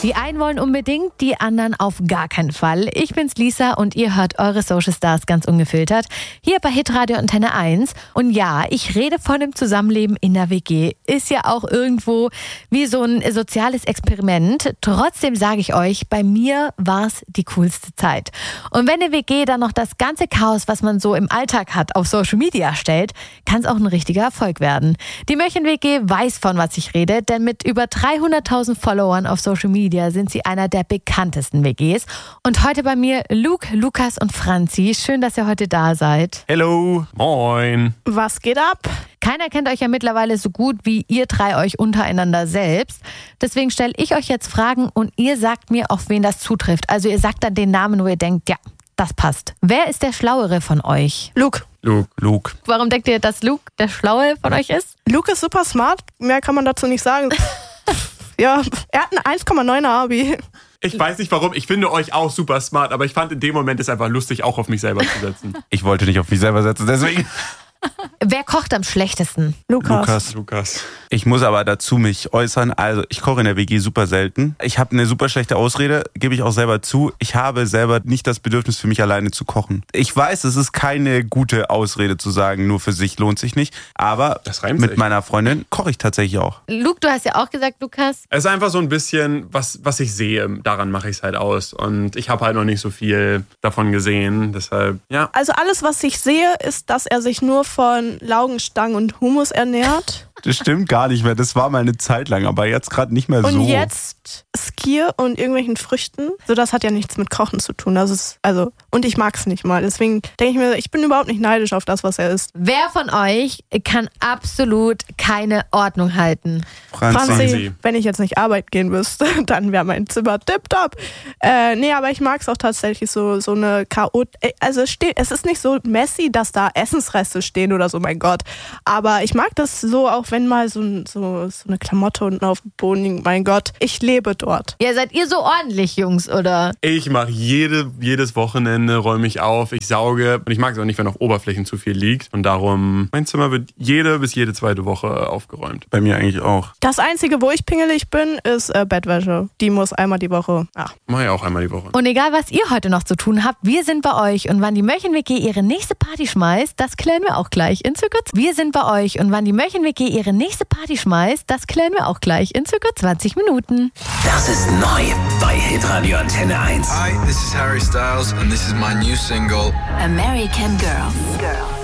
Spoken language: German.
Die einen wollen unbedingt, die anderen auf gar keinen Fall. Ich bin's Lisa und ihr hört eure Social Stars ganz ungefiltert. Hier bei Hitradio Antenne 1. Und ja, ich rede von dem Zusammenleben in der WG. Ist ja auch irgendwo wie so ein soziales Experiment. Trotzdem sage ich euch, bei mir war's die coolste Zeit. Und wenn eine WG dann noch das ganze Chaos, was man so im Alltag hat, auf Social Media stellt, kann es auch ein richtiger Erfolg werden. Die Möchen-WG weiß, von was ich rede, denn mit über 300.000 Followern auf Social Media sind sie einer der bekanntesten WGs. Und heute bei mir Luke, Lukas und Franzi. Schön, dass ihr heute da seid. Hello, moin. Was geht ab? Keiner kennt euch ja mittlerweile so gut wie ihr drei euch untereinander selbst. Deswegen stelle ich euch jetzt Fragen und ihr sagt mir, auf wen das zutrifft. Also ihr sagt dann den Namen, wo ihr denkt, ja, das passt. Wer ist der Schlauere von euch? Luke. Luke. Warum denkt ihr, dass Luke der Schlaue von euch ist? Luke ist super smart. Mehr kann man dazu nicht sagen. Ja, er hat ein 1,9er Abi. Ich weiß nicht warum, ich finde euch auch super smart, aber ich fand in dem Moment es einfach lustig, auch auf mich selber zu setzen. Ich wollte nicht auf mich selber setzen, deswegen. Wer kocht am schlechtesten? Lukas. Ich muss aber dazu mich äußern, also ich koche in der WG super selten. Ich habe eine super schlechte Ausrede, gebe ich auch selber zu. Ich habe selber nicht das Bedürfnis für mich alleine zu kochen. Ich weiß, es ist keine gute Ausrede zu sagen, nur für sich lohnt sich nicht. Aber mit meiner Freundin koche ich tatsächlich auch. Luke, du hast ja auch gesagt, Lukas. Es ist einfach so ein bisschen, was ich sehe, daran mache ich es halt aus. Und ich habe halt noch nicht so viel davon gesehen, deshalb, ja. Also alles, was ich sehe, ist, dass er sich nur von Laugenstangen und Hummus ernährt. Das stimmt gar nicht mehr. Das war mal eine Zeit lang, aber jetzt gerade nicht mehr so. Und jetzt Skier und irgendwelchen Früchten. So, das hat ja nichts mit Kochen zu tun. Und ich mag es nicht mal. Deswegen denke ich mir, ich bin überhaupt nicht neidisch auf das, was er isst. Wer von euch kann absolut keine Ordnung halten? Franzi, wenn ich jetzt nicht arbeiten gehen müsste, dann wäre mein Zimmer tipptopp. Nee, aber ich mag es auch tatsächlich so eine Also es ist nicht so messy, dass da Essensreste stehen oder so, mein Gott. Aber ich mag das so, auch wenn mal so eine Klamotte unten auf dem Boden liegt, mein Gott, ich lebe dort. Ja, seid ihr so ordentlich, Jungs, oder? Ich mache jedes Wochenende, räume ich auf, ich sauge. Und ich mag es auch nicht, wenn auf Oberflächen zu viel liegt. Und darum, mein Zimmer wird jede zweite Woche aufgeräumt. Bei mir eigentlich auch. Das Einzige, wo ich pingelig bin, ist Bettwäsche. Die muss einmal die Woche. Mach ich auch einmal die Woche. Und egal, was ihr heute noch zu tun habt, wir sind bei euch. Und wann die Möchen-WG ihre nächste Party schmeißt, das klären wir auch gleich in circa. Wir sind bei euch. Und wann die Möchen-WG ihre nächste Party schmeißt, das klären wir auch gleich in circa 20 Minuten. Das ist neu bei Hitradio Antenne 1. Hi, this is Harry Styles and this is my new single American Girl.